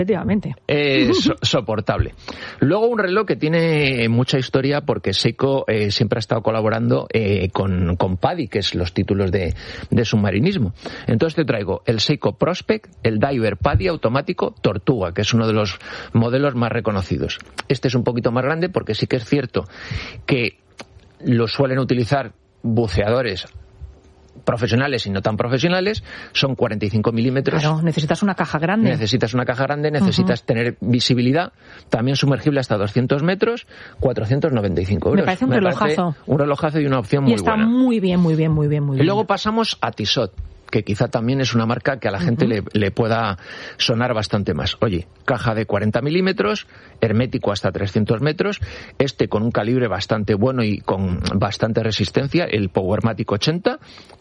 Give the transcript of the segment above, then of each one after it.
Efectivamente. Soportable. Luego un reloj que tiene mucha historia porque Seiko siempre ha estado colaborando con PADI, que es los títulos de submarinismo. Entonces te traigo el Seiko Prospect, el Diver PADI automático Tortuga, que es uno de los modelos más reconocidos. Este es un poquito más grande porque sí que es cierto que lo suelen utilizar buceadores profesionales y no tan profesionales. Son 45 milímetros. Claro, necesitas una caja grande. Necesitas tener visibilidad. También sumergible hasta 200 metros, 495 euros. Me parece un relojazo. Un relojazo y una opción muy buena. Y está muy bien. Y luego pasamos a Tissot, que quizá también es una marca que a la gente le pueda sonar bastante más. Oye, caja de 40 milímetros, hermético hasta 300 metros, con un calibre bastante bueno y con bastante resistencia, el Powermatic 80,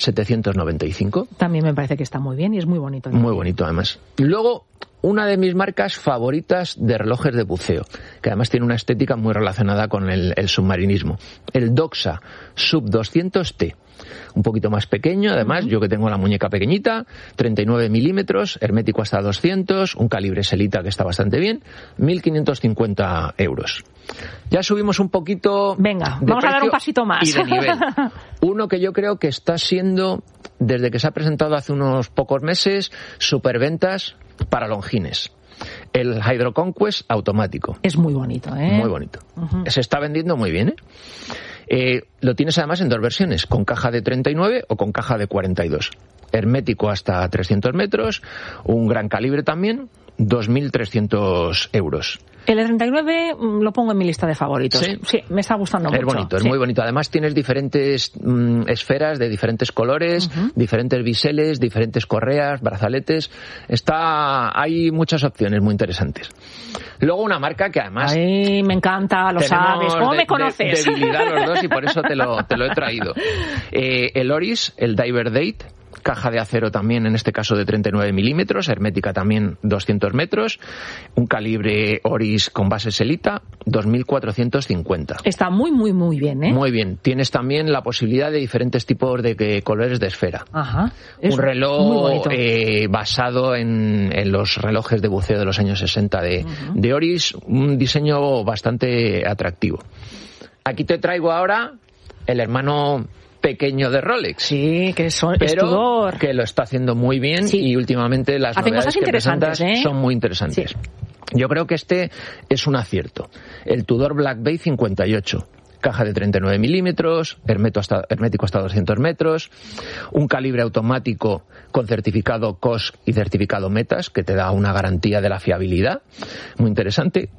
795. También me parece que está muy bien y es muy bonito. Muy bonito, además. Luego, una de mis marcas favoritas de relojes de buceo, que además tiene una estética muy relacionada con el submarinismo. El Doxa Sub 200T. Un poquito más pequeño, además, yo que tengo la muñeca pequeñita, 39 milímetros, hermético hasta 200, un calibre Selita que está bastante bien, 1.550 euros. Ya subimos un poquito. Venga, vamos a dar un pasito más. Y de nivel. Uno que yo creo que está siendo, desde que se ha presentado hace unos pocos meses, superventas para Longines. El Hydro Conquest automático. Es muy bonito, ¿eh? Muy bonito. Se está vendiendo muy bien, lo tienes además en dos versiones, con caja de 39 o con caja de 42. Hermético hasta 300 metros, un gran calibre también, 2.300 euros. El de 39 lo pongo en mi lista de favoritos. Sí, me está gustando mucho. Es bonito, es muy bonito. Además tienes diferentes esferas de diferentes colores, diferentes biseles, diferentes correas, brazaletes. Hay muchas opciones muy interesantes. Luego una marca que además... Ay, me encanta, lo sabes. ¿Cómo me conoces? Debilidad los dos y por eso te lo he traído. El Oris, el Diver Date, caja de acero también, en este caso de 39 milímetros, hermética también 200 metros, un calibre Oris con base Selita, 2.450. Está muy bien, ¿eh? Muy bien. Tienes también la posibilidad de diferentes tipos de colores de esfera. Ajá. Un reloj basado en los relojes de buceo de los años 60 de Oris, un diseño bastante atractivo. Aquí te traigo ahora el hermano pequeño de Rolex. Sí, que es Tudor, que lo está haciendo muy bien y últimamente las novedades que presentas son muy interesantes. Sí. Yo creo que este es un acierto. El Tudor Black Bay 58. Caja de 39 milímetros, hermético hasta 200 metros, un calibre automático con certificado COSC y certificado METAS, que te da una garantía de la fiabilidad. Muy interesante,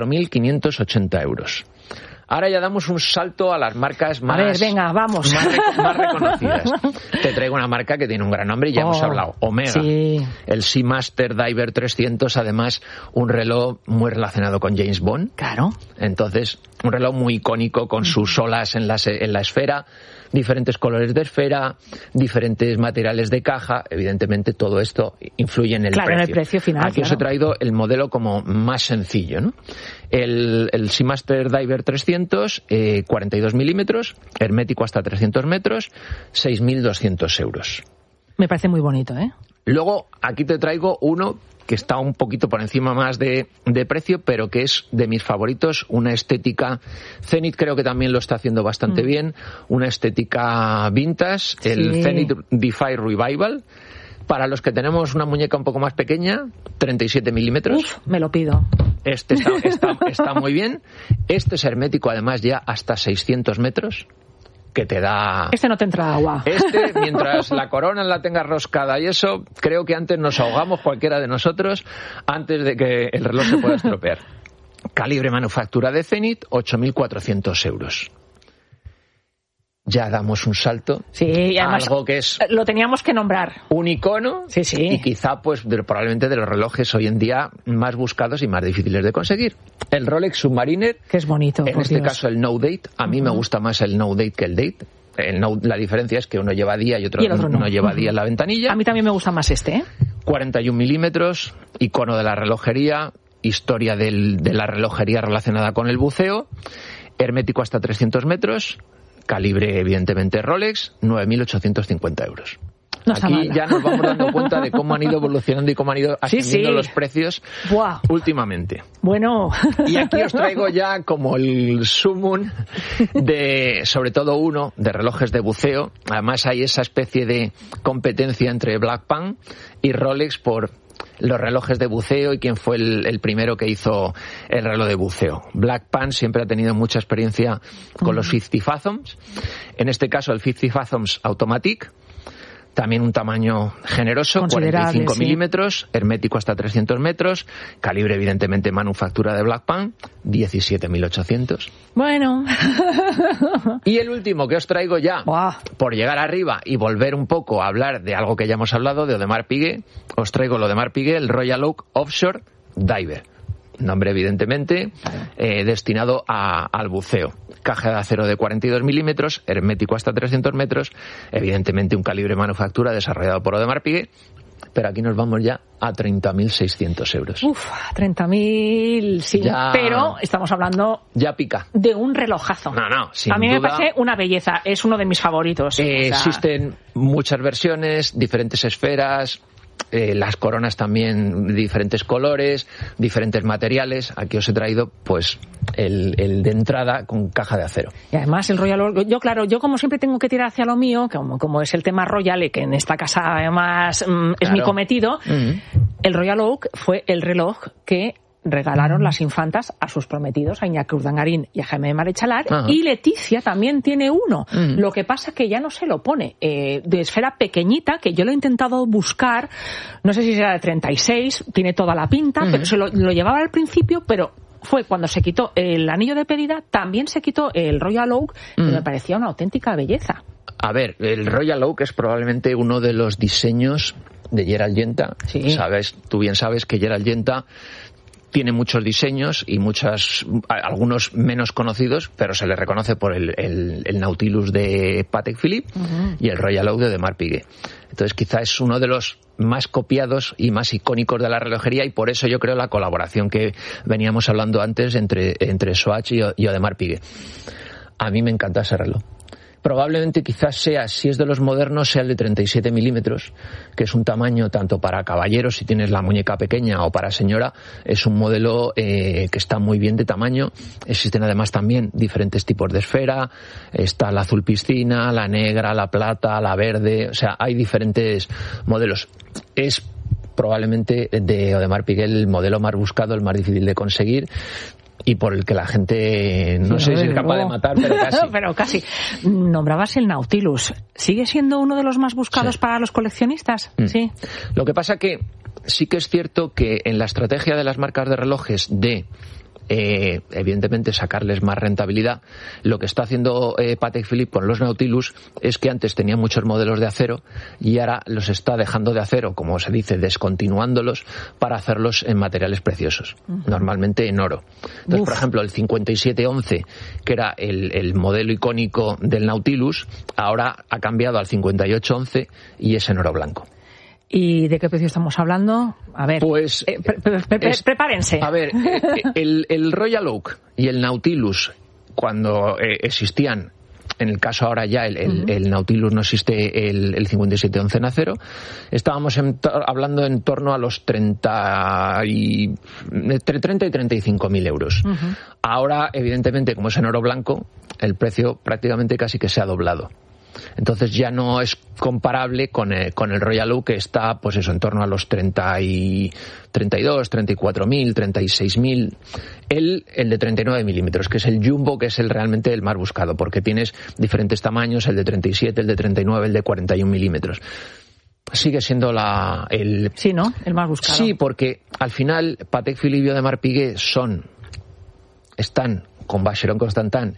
4.580 euros. Ahora ya damos un salto a las marcas más... A ver, venga, vamos. Más reconocidas. Te traigo una marca que tiene un gran nombre y ya hemos hablado. Omega. Sí. El Seamaster Diver 300, además, un reloj muy relacionado con James Bond. Claro. Entonces, un reloj muy icónico con sus olas en la esfera, diferentes colores de esfera, diferentes materiales de caja. Evidentemente, todo esto influye en el precio. Claro, en el precio final. Aquí os he traído el modelo como más sencillo, ¿no? El Seamaster Diver 300, 42 milímetros, hermético hasta 300 metros, 6.200 euros. Me parece muy bonito, ¿eh? Luego, aquí te traigo uno que está un poquito por encima más de precio, pero que es de mis favoritos, una estética... Zenith creo que también lo está haciendo bastante bien, una estética vintage, el Zenith Defy Revival. Para los que tenemos una muñeca un poco más pequeña, 37 milímetros. Uf, me lo pido. Este está muy bien. Este es hermético, además, ya hasta 600 metros, que te da... Este no te entra agua. Mientras la corona la tengas roscada y eso, creo que antes nos ahogamos cualquiera de nosotros antes de que el reloj se pueda estropear. Calibre manufactura de Zenith, 8.400 euros. Ya damos un salto. Sí, y además algo que es... lo teníamos que nombrar. Un icono. Sí. Y quizá, pues, probablemente de los relojes hoy en día más buscados y más difíciles de conseguir. El Rolex Submariner. Que es bonito. En este caso, el No Date. A mí me gusta más el No Date que el Date. La diferencia es que uno lleva día y otro no lleva día en la ventanilla. A mí también me gusta más este, ¿eh? 41 milímetros, icono de la relojería, historia de la relojería relacionada con el buceo, hermético hasta 300 metros, calibre evidentemente Rolex, 9.850 euros. No está Aquí mal. ya nos vamos dando cuenta de cómo han ido evolucionando y cómo han ido ascendiendo los precios últimamente. Bueno. Y aquí os traigo ya como el sumum de, sobre todo uno, de relojes de buceo. Además hay esa especie de competencia entre Blackpan y Rolex por los relojes de buceo y quién fue el primero que hizo el reloj de buceo. Blackpan siempre ha tenido mucha experiencia con los 50 Fathoms, en este caso el 50 Fathoms Automatic, también un tamaño generoso, 45 milímetros, hermético hasta 300 metros, calibre evidentemente manufactura de Blackpan, 17.800. Bueno. Y el último que os traigo ya, por llegar arriba y volver un poco a hablar de algo que ya hemos hablado, de Audemars Piguet, os traigo el Audemars Piguet, el Royal Oak Offshore Diver. Nombre evidentemente destinado al buceo. Caja de acero de 42 milímetros, hermético hasta 300 metros, evidentemente un calibre manufactura desarrollado por Audemars Piguet, pero aquí nos vamos ya a 30.600 euros. 30.000, sí, ya, pero estamos hablando... Ya pica. De un relojazo. No, sin A mí duda, me parece una belleza, es uno de mis favoritos. Existen muchas versiones, diferentes esferas... las coronas también de diferentes colores, diferentes materiales. Aquí os he traído pues el de entrada con caja de acero. Y además el Royal Oak, yo como siempre tengo que tirar hacia lo mío, como es el tema Royal, y que en esta casa además es mi cometido, el Royal Oak fue el reloj que regalaron las infantas a sus prometidos, a Iñaki Urdangarín y a Jaime de Marechalar, y Leticia también tiene uno. Lo que pasa es que ya no se lo pone de esfera pequeñita, que yo lo he intentado buscar, no sé si será de 36, tiene toda la pinta, pero se lo llevaba al principio, pero fue cuando se quitó el anillo de pedida, también se quitó el Royal Oak, que me parecía una auténtica belleza. A ver, el Royal Oak es probablemente uno de los diseños de Gerald Yenta. Sí. Tú bien sabes que Gerald Yenta tiene muchos diseños y algunos menos conocidos, pero se le reconoce por el Nautilus de Patek Philippe y el Royal Oak de Audemars Piguet. Entonces quizá es uno de los más copiados y más icónicos de la relojería, y por eso yo creo la colaboración que veníamos hablando antes entre Swatch y Audemars Piguet. A mí me encanta ese reloj. Probablemente quizás sea, si es de los modernos, sea el de 37 milímetros, que es un tamaño tanto para caballeros, si tienes la muñeca pequeña, o para señora. Es un modelo que está muy bien de tamaño. Existen además también diferentes tipos de esfera. Está la azul piscina, la negra, la plata, la verde. O sea, hay diferentes modelos. Es probablemente de Audemars Piguet el modelo más buscado, el más difícil de conseguir, y por el que la gente no sé si es capaz de matar, pero casi. Pero casi. Nombrabas el Nautilus. ¿Sigue siendo uno de los más buscados para los coleccionistas? Sí. Lo que pasa que sí que es cierto que en la estrategia de las marcas de relojes de evidentemente sacarles más rentabilidad, lo que está haciendo Patek Philippe con los Nautilus es que antes tenía muchos modelos de acero y ahora los está dejando de acero, como se dice, descontinuándolos para hacerlos en materiales preciosos, normalmente en oro. Entonces, por ejemplo, el 5711, que era el modelo icónico del Nautilus, ahora ha cambiado al 5811 y es en oro blanco. ¿Y de qué precio estamos hablando? A ver, pues prepárense. A ver, el Royal Oak y el Nautilus, cuando existían, en el caso ahora ya el Nautilus no existe, el 5711 en acero, estábamos hablando en torno a los entre 30 y 35.000 euros. Ahora, evidentemente, como es en oro blanco, el precio prácticamente casi que se ha doblado. Entonces ya no es comparable con el Royal Oak, que está pues eso, en torno a los 32, 34.000, 36.000. El de 39 milímetros, que es el Jumbo, que es realmente el más buscado, porque tienes diferentes tamaños, el de 37, el de 39, el de 41 milímetros. Sigue siendo Sí, ¿no? El más buscado. Sí, porque al final Patek Philippe y Audemars Piguet están con Vacheron Constantin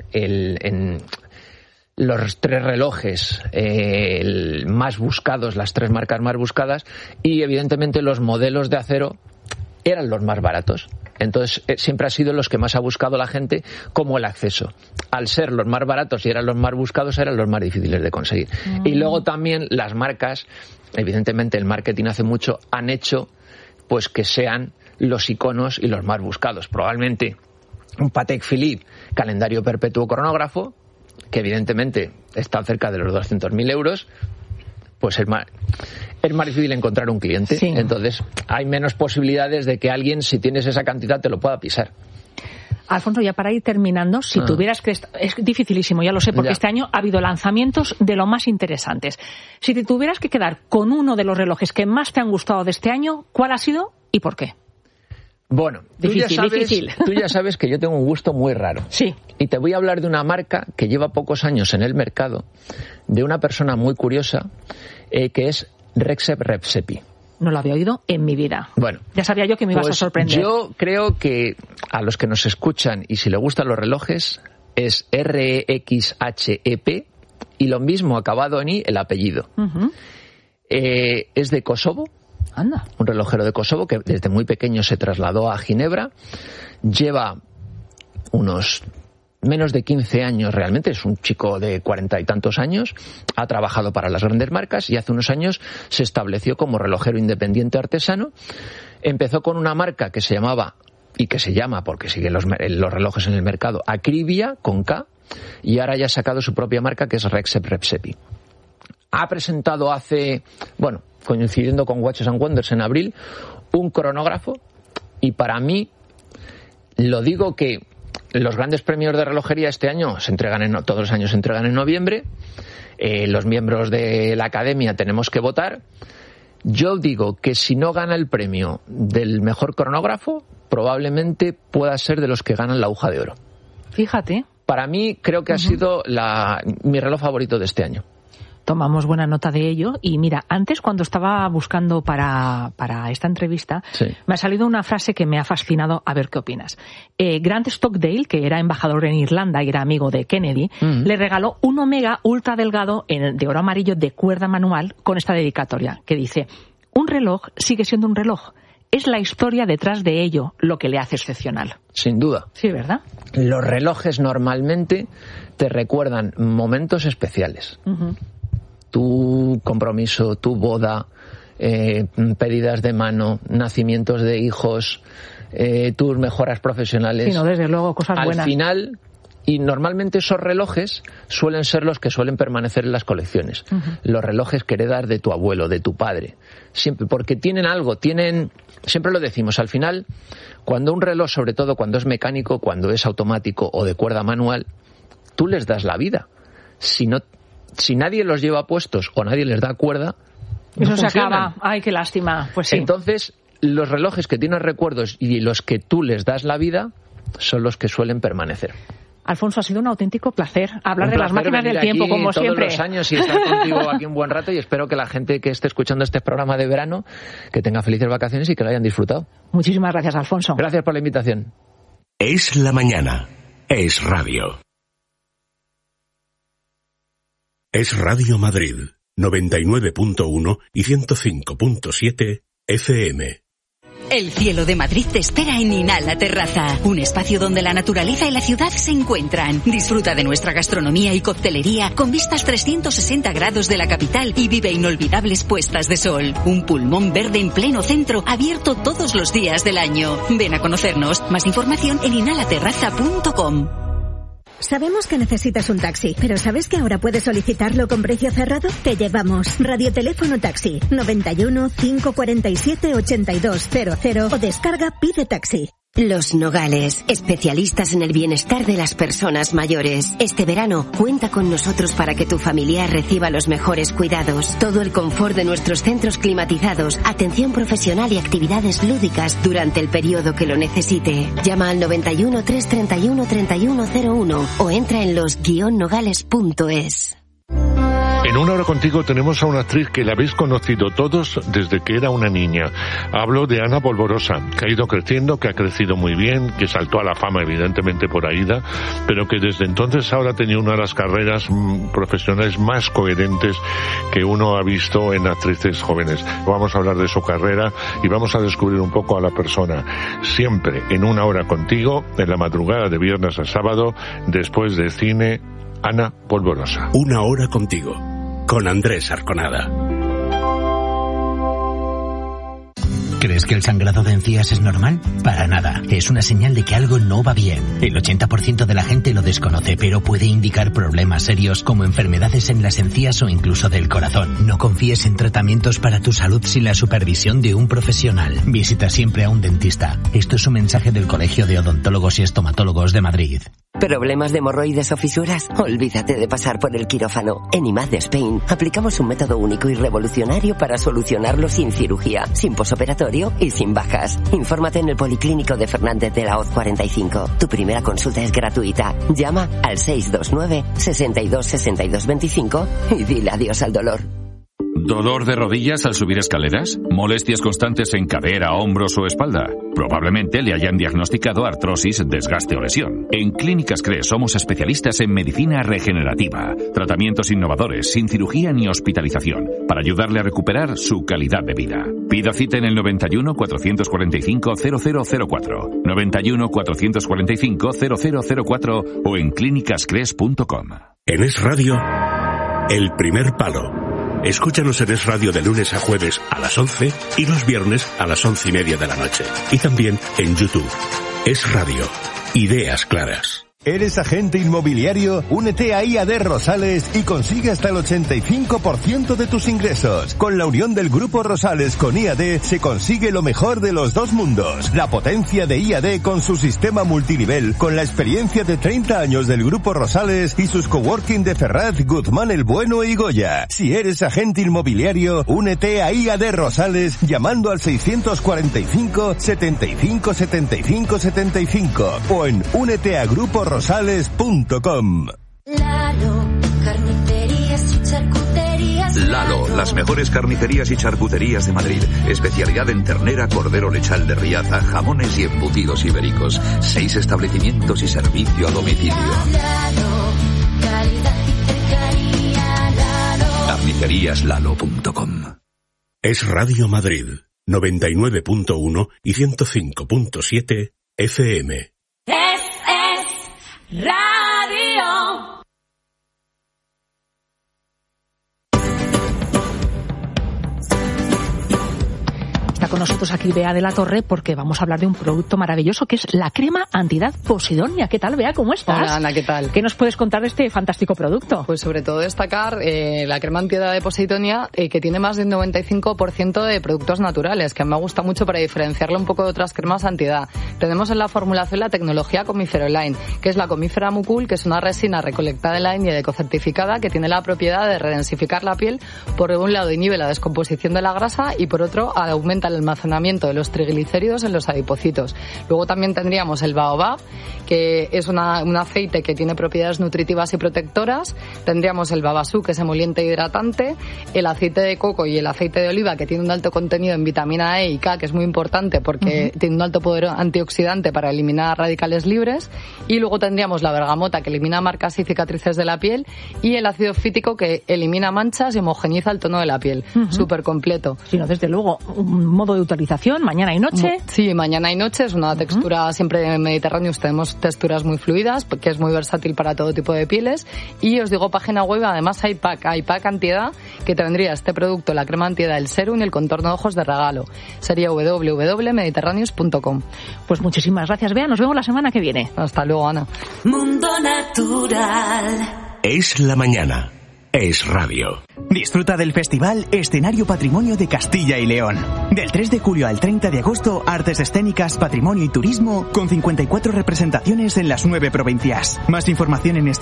los tres relojes más buscados, las tres marcas más buscadas, y evidentemente los modelos de acero eran los más baratos. Entonces siempre ha sido los que más ha buscado la gente como el acceso. Al ser los más baratos y eran los más buscados, eran los más difíciles de conseguir. Y luego también las marcas, evidentemente el marketing hace mucho, han hecho pues que sean los iconos y los más buscados. Probablemente un Patek Philippe calendario perpetuo cronógrafo, que evidentemente está cerca de los 200.000 euros, pues es más difícil encontrar un cliente. Sí. Entonces hay menos posibilidades de que alguien, si tienes esa cantidad, te lo pueda pisar. Alfonso, ya para ir terminando, si tuvieras que... Es dificilísimo, ya lo sé, porque este año ha habido lanzamientos de lo más interesantes. Si te tuvieras que quedar con uno de los relojes que más te han gustado de este año, ¿cuál ha sido y por qué? Bueno, difícil. Tú ya sabes que yo tengo un gusto muy raro. Sí. Y te voy a hablar de una marca que lleva pocos años en el mercado, de una persona muy curiosa, que es Rexep Repsepi. No lo había oído en mi vida. Bueno, ya sabía yo que me ibas a sorprender. Yo creo que a los que nos escuchan y si les gustan los relojes es REXHEP y lo mismo acabado en I el apellido. Es de Kosovo. Anda. Un relojero de Kosovo que desde muy pequeño se trasladó a Ginebra. Lleva unos menos de 15 años realmente, es un chico de 40 y tantos años, ha trabajado para las grandes marcas y hace unos años se estableció como relojero independiente artesano. Empezó con una marca que se llamaba, y que se llama, porque siguen los relojes en el mercado, Acribia, con K, y ahora ya ha sacado su propia marca que es Rexep Repsepi. Ha presentado coincidiendo con Watches and Wonders en abril, un cronógrafo, y para mí, lo digo que los grandes premios de relojería este año todos los años se entregan en noviembre. Los miembros de la academia tenemos que votar. Yo digo que si no gana el premio del mejor cronógrafo, probablemente pueda ser de los que ganan la aguja de oro. Fíjate. Para mí creo que ha sido mi reloj favorito de este año. Tomamos buena nota de ello. Y mira, antes cuando estaba buscando para esta entrevista, me ha salido una frase que me ha fascinado, a ver qué opinas. Grant Stockdale, que era embajador en Irlanda y era amigo de Kennedy, le regaló un Omega ultra delgado de oro amarillo de cuerda manual con esta dedicatoria, que dice: un reloj sigue siendo un reloj. Es la historia detrás de ello lo que le hace excepcional. Sin duda. Sí, ¿verdad? Los relojes normalmente te recuerdan momentos especiales. Tu compromiso, tu boda, pedidas de mano, nacimientos de hijos, tus mejoras profesionales. Sí, no, desde luego, cosas buenas. Al final, y normalmente esos relojes suelen ser los que suelen permanecer en las colecciones. Los relojes que heredas de tu abuelo, de tu padre. Siempre, porque tienen algo, siempre lo decimos, al final, cuando un reloj, sobre todo cuando es mecánico, cuando es automático o de cuerda manual, tú les das la vida. Si nadie los lleva puestos o nadie les da cuerda, eso se acaba. Ay, qué lástima. Pues sí. Entonces, los relojes que tienen recuerdos y los que tú les das la vida son los que suelen permanecer. Alfonso, ha sido un auténtico placer hablar de las máquinas del tiempo, como siempre. Todos los años y estar contigo aquí un buen rato, y espero que la gente que esté escuchando este programa de verano que tenga felices vacaciones y que lo hayan disfrutado. Muchísimas gracias, Alfonso. Gracias por la invitación. Es la mañana. Es radio. Es Radio Madrid, 99.1 y 105.7 FM. El cielo de Madrid te espera en Inhala Terraza, un espacio donde la naturaleza y la ciudad se encuentran. Disfruta de nuestra gastronomía y coctelería con vistas 360 grados de la capital y vive inolvidables puestas de sol. Un pulmón verde en pleno centro, abierto todos los días del año. Ven a conocernos. Más información en inhalaterraza.com. Sabemos que necesitas un taxi, pero ¿sabes que ahora puedes solicitarlo con precio cerrado? Te llevamos. Radioteléfono Taxi, 91 547 8200 o descarga Pide Taxi. Los Nogales, especialistas en el bienestar de las personas mayores. Este verano, cuenta con nosotros para que tu familiar reciba los mejores cuidados. Todo el confort de nuestros centros climatizados, atención profesional y actividades lúdicas durante el periodo que lo necesite. Llama al 91 331 3101 o entra en los-nogales.es. En Una Hora Contigo tenemos a una actriz que la habéis conocido todos desde que era una niña. Hablo de Ana Polvorosa, que ha ido creciendo, que ha crecido muy bien, que saltó a la fama evidentemente por Aída, pero que desde entonces ahora ha tenido una de las carreras profesionales más coherentes que uno ha visto en actrices jóvenes. Vamos a hablar de su carrera y vamos a descubrir un poco a la persona. Siempre en Una Hora Contigo, en la madrugada de viernes a sábado, después de cine, Ana Polvorosa. Una Hora Contigo, con Andrés Arconada. ¿Crees que el sangrado de encías es normal? Para nada. Es una señal de que algo no va bien. El 80% de la gente lo desconoce, pero puede indicar problemas serios como enfermedades en las encías o incluso del corazón. No confíes en tratamientos para tu salud sin la supervisión de un profesional. Visita siempre a un dentista. Esto es un mensaje del Colegio de Odontólogos y Estomatólogos de Madrid. ¿Problemas de hemorroides o fisuras? Olvídate de pasar por el quirófano. En IMAD Spain aplicamos un método único y revolucionario para solucionarlo sin cirugía, sin posoperatorio y sin bajas. Infórmate en el Policlínico de Fernández de la Hoz 45. Tu primera consulta es gratuita. Llama al 629 62 62 25 y dile adiós al dolor. ¿Dolor de rodillas al subir escaleras? ¿Molestias constantes en cadera, hombros o espalda? Probablemente le hayan diagnosticado artrosis, desgaste o lesión. En Clínicas CRE somos especialistas en medicina regenerativa. Tratamientos innovadores, sin cirugía ni hospitalización, para ayudarle a recuperar su calidad de vida. Pida cita en el 91 445 0004, 91 445 0004 o en clínicascres.com. En Es Radio, El Primer Palo. Escúchanos en Es Radio de lunes a jueves a las 11 y los viernes a las 11:30 de la noche. Y también en YouTube. Es Radio. Ideas claras. ¿Eres agente inmobiliario? Únete a IAD Rosales y consigue hasta el 85% de tus ingresos. Con la unión del Grupo Rosales con IAD se consigue lo mejor de los dos mundos. La potencia de IAD con su sistema multinivel, con la experiencia de 30 años del Grupo Rosales y sus coworking de Ferraz, Guzmán el Bueno y Goya. Si eres agente inmobiliario, únete a IAD Rosales llamando al 645 75 75 75 o en úneteagruporoSales.com. Lalo, carnicerías y charcuterías. Lalo, las mejores carnicerías y charcuterías de Madrid. Especialidad en ternera, cordero lechal de Riaza, jamones y embutidos ibéricos. 6 establecimientos y servicio a domicilio. Lalo, calidad y cercanía. Lalo. Carniceríaslalo.com. Es Radio Madrid, 99.1 y 105.7 FM. Radio. Está con nosotros aquí Bea de la Torre porque vamos a hablar de un producto maravilloso que es la crema antiedad Posidonia. ¿Qué tal, Bea? ¿Cómo estás? Hola, Ana, ¿qué tal? ¿Qué nos puedes contar de este fantástico producto? Pues sobre todo destacar la crema antiedad de Posidonia, que tiene más de un 95% de productos naturales, que me gusta mucho para diferenciarlo un poco de otras cremas antiedad. Tenemos en la formulación la tecnología Comiferoline, que es la comífera mucul, que es una resina recolectada en la India y ecocertificada que tiene la propiedad de redensificar la piel. Por un lado inhibe la descomposición de la grasa y por otro aumenta el almacenamiento de los triglicéridos en los adipocitos. Luego también tendríamos el baobab, que es un aceite que tiene propiedades nutritivas y protectoras. Tendríamos el babasú, que es emoliente e hidratante, el aceite de coco y el aceite de oliva, que tiene un alto contenido en vitamina E y K, que es muy importante porque tiene un alto poder antioxidante para eliminar radicales libres. Y luego tendríamos la bergamota, que elimina marcas y cicatrices de la piel, y el ácido fítico, que elimina manchas y homogeniza el tono de la piel. Súper completo. Sí, no, desde luego, un modo de utilización, mañana y noche. Sí, mañana y noche, es una textura siempre de Mediterráneo, tenemos texturas muy fluidas, que es muy versátil para todo tipo de pieles. Y os digo, página web, además hay pack antiedad, que te vendría este producto, la crema antiedad, el serum y el contorno de ojos de regalo. Sería www.mediterraneos.com. Pues muchísimas gracias, Bea, nos vemos la semana que viene. Hasta luego, Ana. Mundo Natural. Es la mañana. Es Radio. Disfruta del festival Escenario Patrimonio de Castilla y León. Del 3 de julio al 30 de agosto, artes escénicas, patrimonio y turismo, con 54 representaciones en las 9 provincias. Más información en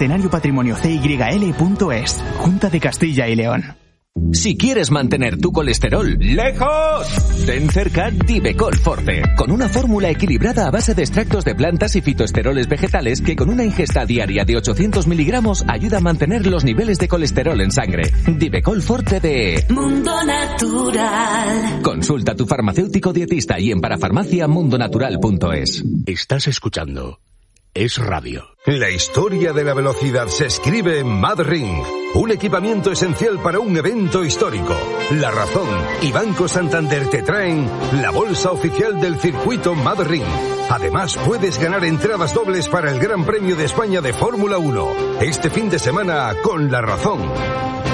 escenariopatrimoniocyl.es. Junta de Castilla y León. Si quieres mantener tu colesterol lejos, ten cerca Divecol Forte, con una fórmula equilibrada a base de extractos de plantas y fitoesteroles vegetales que con una ingesta diaria de 800 miligramos ayuda a mantener los niveles de colesterol en sangre. Divecol Forte de Mundo Natural. Consulta a tu farmacéutico dietista y en parafarmaciamundonatural.es. Estás escuchando Es Radio. La historia de la velocidad se escribe en MadRing, un equipamiento esencial para un evento histórico. La Razón y Banco Santander te traen la bolsa oficial del circuito MadRing. Además, puedes ganar entradas dobles para el Gran Premio de España de Fórmula 1, este fin de semana con La Razón.